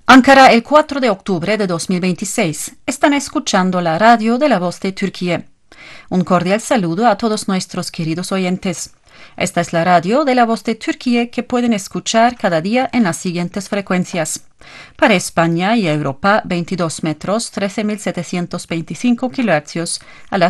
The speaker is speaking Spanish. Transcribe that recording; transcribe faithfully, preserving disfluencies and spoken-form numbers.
Ankara, el cuatro de octubre de dos mil veintiséis. Están escuchando la radio de la Voz de Turquía. Un cordial saludo a todos nuestros queridos oyentes. Esta es la radio de la Voz de Turquía que pueden escuchar cada día en las siguientes frecuencias. Para España y Europa, veintidós metros, trece mil setecientos veinticinco kilohercios a las